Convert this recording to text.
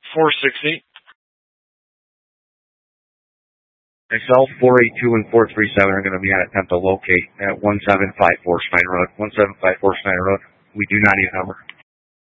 460. Excel 482 and 437 are going to be on attempt to locate at 1754 Schneider Road. 1754 Schneider Road. We do not need a number.